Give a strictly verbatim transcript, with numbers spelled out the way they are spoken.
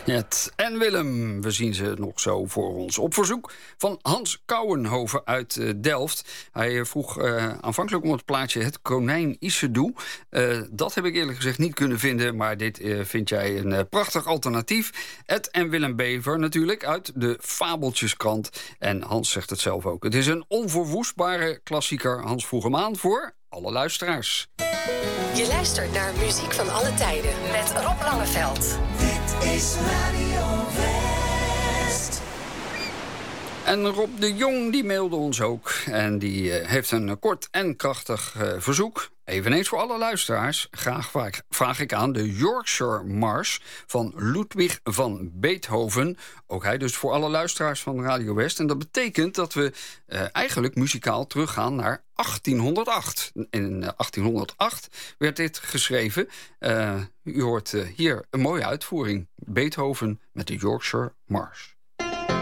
Het en Willem, we zien ze nog zo voor ons. Op verzoek van Hans Kouwenhoven uit uh, Delft. Hij uh, vroeg uh, aanvankelijk om het plaatje Het Konijn Isedoe. Uh, dat heb ik eerlijk gezegd niet kunnen vinden, maar dit uh, vind jij een uh, prachtig alternatief. Het en Willem Bever natuurlijk, uit de Fabeltjeskrant. En Hans zegt het zelf ook. Het is een onverwoestbare klassieker. Hans vroeg hem aan voor alle luisteraars. Je luistert naar muziek van alle tijden met Rob Langeveld. Dit is Radio West. En Rob de Jong die mailde ons ook. En die uh, heeft een kort en krachtig uh, verzoek. Eveneens voor alle luisteraars. Graag vraag, vraag ik aan de Yorkshire Mars van Ludwig van Beethoven. Ook hij dus voor alle luisteraars van Radio West. En dat betekent dat we uh, eigenlijk muzikaal teruggaan naar achttienhonderdacht. In achttienhonderdacht werd dit geschreven. Uh, u hoort uh, hier een mooie uitvoering. Beethoven met de Yorkshire Mars.